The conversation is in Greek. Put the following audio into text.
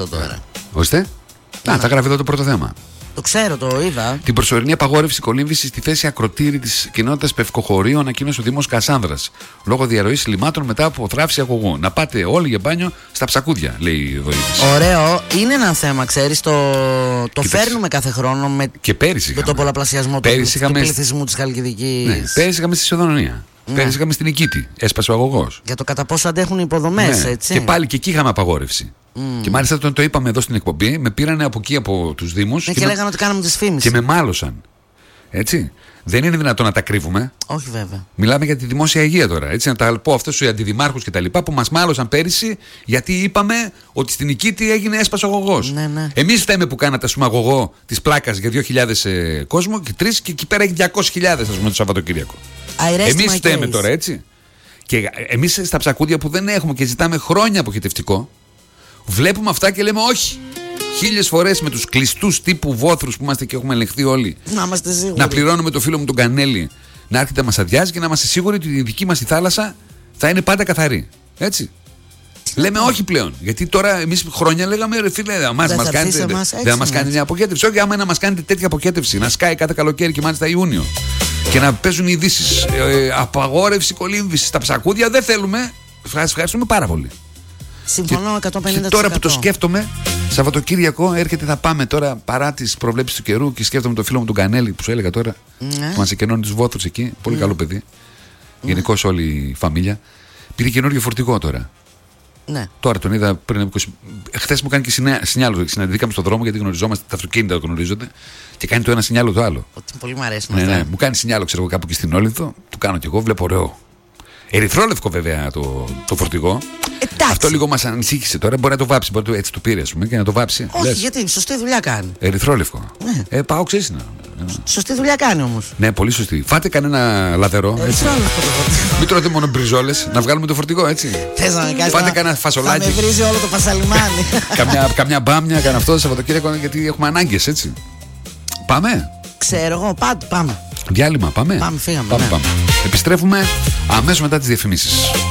Τώρα. Ορίστε. Τα γράφει εδώ το πρώτο θέμα. Το ξέρω, το είδα. Την προσωρινή απαγόρευση κολύμβησης στη θέση ακροτήρη της κοινότητας Πευκοχωρίου ανακοίνωσε ο Δήμος Κασάνδρας. Λόγω διαρροής λιμάτων μετά από θράψη αγωγού. Να πάτε όλοι για μπάνιο στα ψακούδια, λέει ο Δοήτης. Ωραίο. Είναι ένα θέμα, ξέρεις. Το φέρνουμε κάθε χρόνο με, και πέρυσι με τον πολλαπλασιασμό του πληθυσμού της Χαλκιδικής. Ναι, πέρυσι είχαμε στη Σιδηροδρομία. Ναι. Πέρυσι είχαμε στην Νικήτη. Έσπασε ο αγωγός. Για το κατά πόσο αντέχουν οι υποδομές, ναι. έτσι. Και πάλι και εκεί είχαμε απαγόρευση. Και μάλιστα όταν το είπαμε εδώ στην εκπομπή, με πήρανε από εκεί από τους Δήμους. Ναι, και λέγανε ότι κάναμε τις φήμες. Και με μάλωσαν. Έτσι. Δεν είναι δυνατόν να τα κρύβουμε. Όχι, βέβαια. Μιλάμε για τη δημόσια υγεία τώρα. Έτσι, να τα πω αυτούς τους αντιδημάρχους και τα λοιπά που μας μάλωσαν πέρυσι, γιατί είπαμε ότι στην Νικήτη έσπασε ο αγωγός. Ναι, ναι. Εμείς φταίμε που κάνατε αγωγό της πλάκας για 2.000 κόσμο και 3 και εκεί πέρα έχει 200.000 το Σαββατοκύριακο. Εμείς φταίμε τώρα, έτσι. Και εμείς στα ψακούδια που δεν έχουμε και ζητάμε χρόνια αποχετευτικό, βλέπουμε αυτά και λέμε όχι. 1000 φορές με τους κλειστούς τύπου βόθρους που είμαστε και έχουμε ελεγχθεί όλοι. Να είμαστε σίγουροι. Να πληρώνουμε το φίλο μου τον Κανέλη να έρχεται να μας αδειάζει και να είμαστε σίγουροι ότι η δική μας η θάλασσα θα είναι πάντα καθαρή. Έτσι. Λέμε όχι πλέον. Γιατί τώρα εμείς χρόνια λέγαμε ρε φίλε, δεν μας κάνετε μια αποχέτευση. Όχι, άμα να μας κάνετε τέτοια αποχέτευση, να σκάει κάθε καλοκαίρι και μάλιστα Ιούνιο και να παίζουν ειδήσεις, απαγόρευση κολύμβησης στα ψακούδια, δεν θέλουμε. Ευχαριστούμε πάρα πολύ. Συμφωνώ 150%. Και τώρα που το σκέφτομαι, Σαββατοκύριακο έρχεται, θα πάμε τώρα παρά τις προβλέψεις του καιρού και σκέφτομαι το φίλο μου τον Κανέλη που σου έλεγα τώρα. Που μας εκενώνει τους βόθρους εκεί. Πολύ καλό παιδί. Γενικώς όλη η φαμίλια. Πήρε καινούριο φορτηγό τώρα. Ναι. Τώρα τον είδα πριν από 20. Χθες μου κάνει και σινιάλο. Συναντηθήκαμε στον δρόμο γιατί γνωριζόμαστε, τα αυτοκίνητα γνωρίζονται. Και κάνει το ένα σινιάλο το άλλο. Ότι πολύ μου αρέσει. Ναι. Μου κάνει σινιάλο, ξέρω εγώ, κάπου και στην Όλυδο. Του κάνω κι εγώ, βλέπω ωραίο. Ερυθρόλευκο βέβαια το φορτηγό. Εντάξει. Αυτό λίγο μας ανησύχησε τώρα. Μπορεί να το βάψει. Μπορεί έτσι το πήρε, ας πούμε, και να το βάψει. Όχι, λες. γιατί σωστή δουλειά κάνει. Ερυθρόλευκο. Ναι. Πάω, ξέρεις να. Σωστή δουλειά κάνει όμως. Ναι, πολύ σωστή. Φάτε κανένα λαδερό. Μην τρώτε μόνο μπριζόλες. Να βγάλουμε το φορτηγό, έτσι. Θες να με κάνεις. Φάτε κανένα φασολάκι. Θα με βρίζει όλο το φασαλιμάνι. καμιά μπάμια, κανένα αυτό το Σαββατοκύριακο, γιατί έχουμε ανάγκες, έτσι. Πάμε. Ξέρω εγώ, πάμε. Διάλειμμα, πάμε. Πάμε, φύγαμε. Πάμε. Επιστρέφουμε αμέσως μετά τις διαφημίσεις.